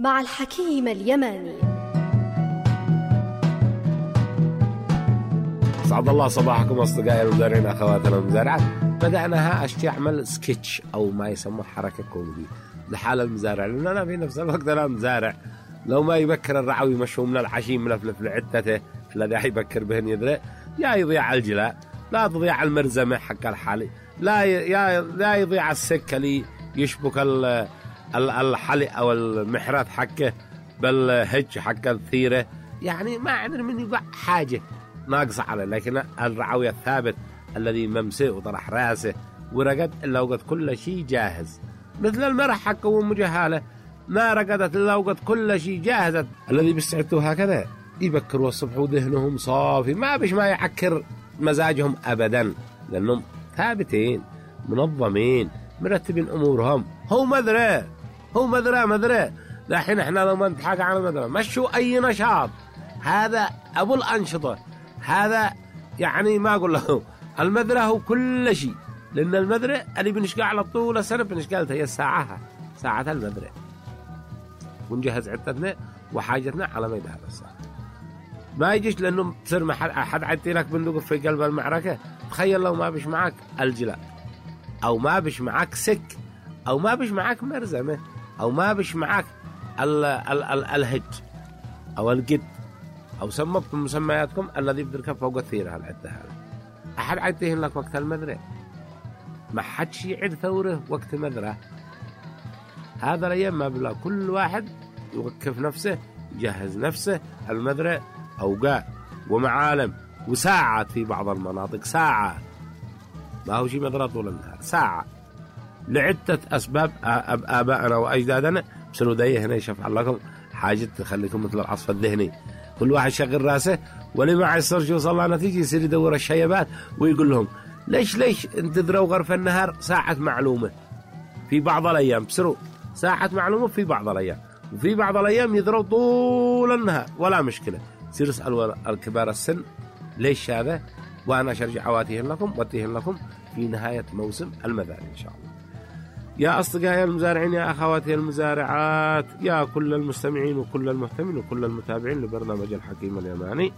مع الحكيم اليماني. سعد الله صباحكم أصدقائي المزارعين أخواتنا المزارعات. بدأناها أشتي أعمل سكتش أو ما يسموه حركة كوميدي لحال المزارع، لأن أنا في نفس الوقت أنا مزارع. لو ما يبكر الرعوي مشوا من العشيم ملفلف لعدته الذي يبكر بهن يدري، يا يضيع الجلاء، لا تضيع المرزمة حق الحالي، لا يضيع السكة اللي يشبك الحلي أو المحرات حقه بالهج حق الثيرة. يعني ما عندنا من يبع حاجة ناقصة عليه، لكن الرعوي الثابت الذي ممسئ وطرح راسه ورقد إلا وقت كل شيء جاهز، مثل المرح حقه ومجهالة ما رقدت إلا وقت كل شيء جاهزت. الذي بيستعدوا هكذا يبكروا الصبح وذهنهم صافي، ما يعكر مزاجهم أبدا، لأنهم ثابتين منظمين مرتبين أمورهم. هو مدري لحين احنا لما نتحاكى عن المدرة مشوا أي نشاط، هذا أبو الأنشطة، هذا يعني ما أقول له المدرة هو كل شيء، لأن المدرة اللي بنشقى على طول السنة بنشقالتها هي ساعة المدرة، ونجهز عدتنا وحاجتنا على ما يدهر الساعة. ما يجيش لأنه تصير ما حد عدتي لك بندق في قلب المعركة. تخيل لو ما بيش معك الجلاء، أو ما بيش معك سك، أو ما بيش معك مرزمة، أو ما بيش معك الهج أو القد، أو سموكم مسمياتكم الذي بتركب فوق الثيرة العدة هذا. أحد عدتهن لك وقت المدرة، ما حدش يعد ثوره وقت مدرة. هذا الأيام ما بلا كل واحد يوقف نفسه يجهز نفسه. المدرة أوقات ومعالم وساعات، في بعض المناطق ساعة، ما هو شيء مدرة طول النهار، ساعة لعدة أسباب. آبائنا وأجدادنا بسنوا دايه هنا يشفع لكم حاجة تخليكم مثل العصف الذهني، كل واحد شغل راسه واللي ما يصيرش يوصل له نتيجة يصير يدور الشيبات ويقول لهم ليش انتظروا غرف النهار ساعة معلومة. في بعض الأيام بسروا ساعة معلومة، في بعض الأيام، وفي بعض الأيام يضرب طول النهار ولا مشكلة. يصير يسألوا الكبار السن ليش هذا، وأنا أشرجع واتيهن لكم في نهاية موسم المزارع إن شاء الله. يا أصدقائي المزارعين، يا أخواتي المزارعات، يا كل المستمعين وكل المهتمين وكل المتابعين لبرنامج الحكيم اليماني.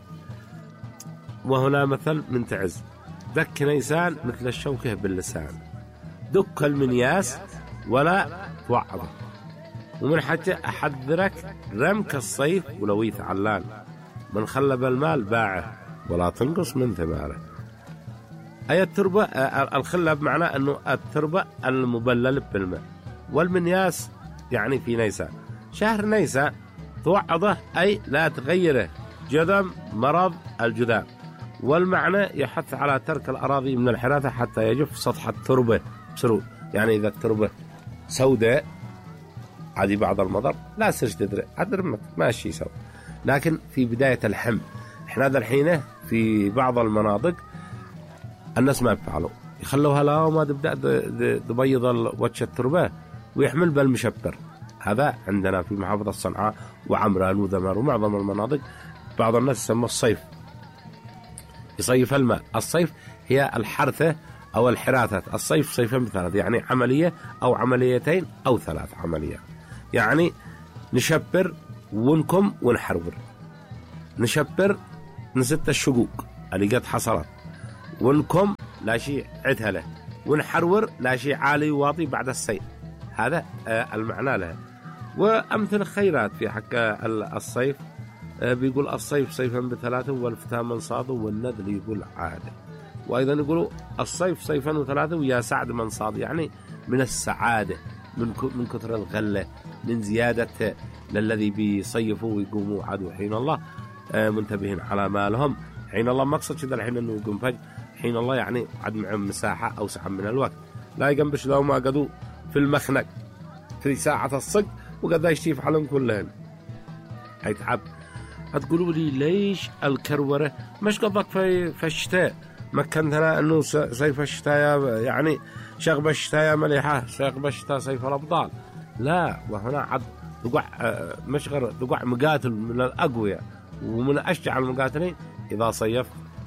وهنا مثل من تعز: دك نيسان مثل الشوكة باللسان، دك المنياس ولا توعظه، ومن حتى أحذرك رمك الصيف ولويث علان، من خلب المال باعه ولا تنقص من ثماره. أي التربة الخلة بمعنى أنه التربة المبلل بالماء، والمنياس يعني في نيسان. شهر نيسان توعظه أي لا تغيره جذم مرض الجذام، والمعنى يحث على ترك الأراضي من الحراثة حتى يجف سطح التربة بسرور. يعني إذا التربة سوداء عادي بعض المضر لا سرش تدري عدرمك ماشي سوا، لكن في بداية الحمل احنا هذا الحين في بعض المناطق الناس ما بفعلوا، يخلوها لا ما تبدأ تبيض وجه التربة ويحمل بالمشبر. هذا عندنا في محافظة صنعاء وعمران وذمار ومعظم المناطق. بعض الناس يسمى الصيف، يصيف الماء. الصيف هي الحرثة أو الحراثة. الصيف صيفين بثلاث، يعني عملية أو عمليتين أو ثلاث عمليات. يعني نشبر ونكم ونحرور. نشبر نست الشقوق اللي قد حصلت، ونكم لا شيء عدها له، ونحرور لا شيء عالي واطي بعد السيل. هذا المعنى له. وأمثل خيرات في حق الصيف بيقول الصيف صيفا بثلاثة والفتاة من صاد والنذل يقول عادة. وأيضا يقولوا الصيف صيفا وثلاثة ويا سعد من صاد، يعني من السعادة، من كثر الغلة، من زيادة للذي بيصيفوا ويقوموا عدو حين الله منتبهين على مالهم. حين الله مقصد كذا الحين انه يقوم فجأة، حين الله يعني عد معهم مساحة أوسع من الوقت، لا يقنبش لو ما قدوا في المخنق في ساعة الصق وقد يشتيف عليهم كلهن هيتعب. هتقولوا لي ليش الكرورة مش قضك في الشتاء؟ مكنتنا انه صيف الشتاء يعني شغب الشتاء مليحة، شغب الشتاء صيف الأبطال. لا، وهنا عد تقع مشغر، تقع مقاتل من الأقوياء ومن أشجع المقاتلين إذا صيفت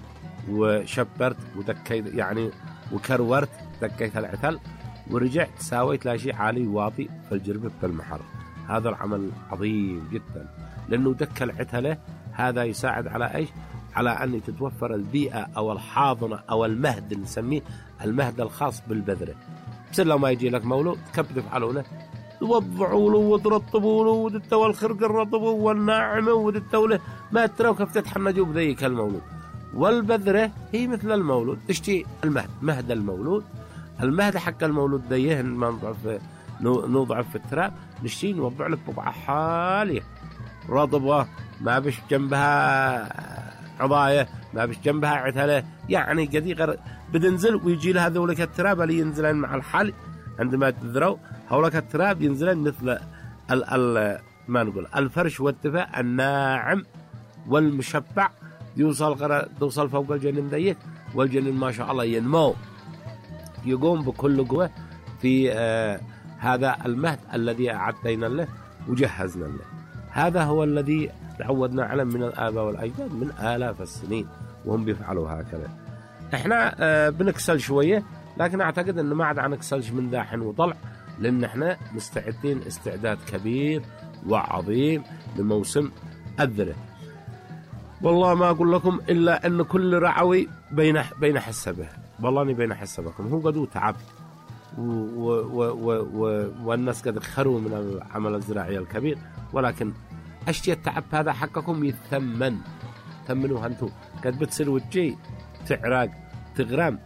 وشبرت ودكيت يعني وكرورت، دكيت العتل ورجعت ساويت لا شيء عالي واطي في الجربة بالمحر. هذا العمل عظيم جدا، لأنه دك العتلة هذا يساعد على إيش؟ على أن تتوفر البيئة أو الحاضنة أو المهد، نسميه المهد الخاص بالبذرة. بس لو ما يجي لك مولود كيف تفعلوا له؟ توضعوا له وترطبوا له وتتوا الخرق الرطب والناعمة وتتوا له، ما تروا كيف تتحنجوا بذيك المولود. والبذرة هي مثل المولود، تشتي المهد، مهد المولود، المهد حق المولود ذيه ما نوضع في التراب، نشتي نوضع لك بضعة حالية رطبة، ما بش جنبها عضاية، ما بش جنبها عتلة، يعني قديقة بتنزل ويجي لها ذولك التراب اللي ينزلين مع الحل عندما تذروا، هولك التراب ينزلين مثل ما نقول الفرش والدفاء الناعم والمشبع، توصل فوق الجنين ذيك، والجنين ما شاء الله ينمو، يقوم بكل قوة في هذا المهد الذي أعدينا له وجهزنا له. هذا هو الذي تعودنا عليه من الآباء والأجداد من آلاف السنين، وهم بيفعلوا هكذا. احنا بنكسل شوية، لكن اعتقد انه ما عاد نكسلش من ذا حين وطلع، لان احنا مستعدين استعداد كبير وعظيم لموسم الذرة. والله ما اقول لكم الا ان كل رعوي بين حسبه، والله اني بين حسبكم، هو قدو تعب والناس قد خروا من العمل الزراعي الكبير، ولكن اشتي التعب هذا حقكم يثمن، ثمنوها انتم. قد بتصير وتجي تعراق تغرام،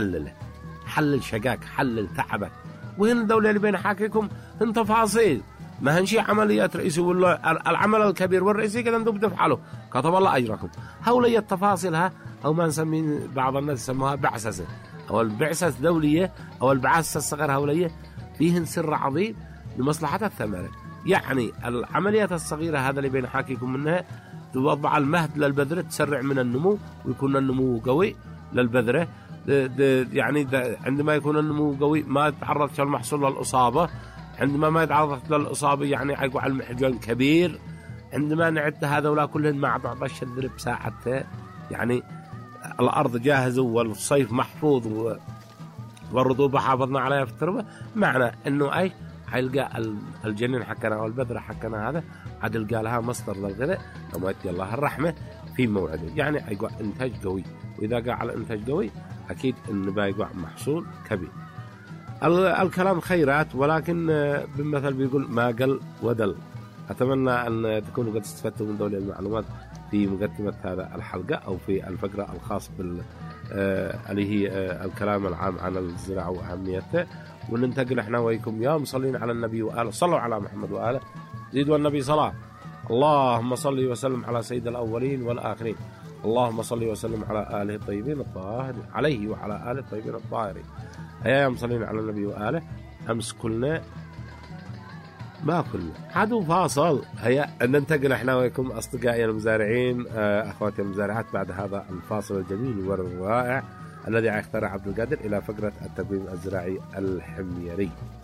حلل شقاك، حلل تعبك. وهنا الدولة اللي بين حاكيكم هن تفاصيل، ما هنشي عمليات رئيسي ولا العمل الكبير والرئيسي كذا انتم بتفعلوا، كتب الله اجركم. هولية تفاصيلها او ما نسمين بعض الناس يسموها بعثثة او البعثة دولية او البعثة الصغيرة، هولية فيهن سر عظيم لمصلحة الثمرة. يعني العمليات الصغيرة هذا اللي بين حاكيكم منها توضع المهد للبذرة، تسرع من النمو ويكون النمو قوي للبذرة. يعني عندما يكون النمو قوي ما يتعرض المحصول للإصابة، عندما ما يتعرض للإصابة يعني يقع المحجون كبير. عندما نعد هذا ولا كلهن مع بعض الشذر بساعته، يعني الأرض جاهزة والصيف محفوظ والرطوبة حافظنا عليها في التربة، معنى إنه أي حيلقى الجنين حقنا أو البذرة حقنا هذا عاد يلقى لها مصدر للغذاء لما يأتي الله الرحمة في موعده، يعني يقع إنتاج قوي. وإذا قع على إنتاج قوي أكيد إنه بيقع محصول كبير. الكلام خيرات، ولكن بالمثل بيقول ما قل ودل. أتمنى أن تكونوا قد استفدتوا من دولة المعلومات في مقدمة هذا الحلقة أو في الفقرة الخاص اللي هي الكلام العام عن الزراعة وأهميتها. وننتقل احنا وياكم يا مصلين على النبي وآله، صلوا على محمد وآله، زيدوا النبي صلاة. اللهم صل وسلم على سيد الأولين والآخرين، اللهم صل وسلم على آله الطيبين الطاهرين، عليه وعلى آله الطيبين الطاهرين. يا مصلين على النبي وآله، أمس كلنا ما كلنا عادوا فاصل. هيا ننتقل احنا وياكم أصدقائي المزارعين، أخواتي المزارعات، بعد هذا الفاصل الجميل والرائع الذي اختاره عبد القادر إلى فقرة التقويم الزراعي الحميري.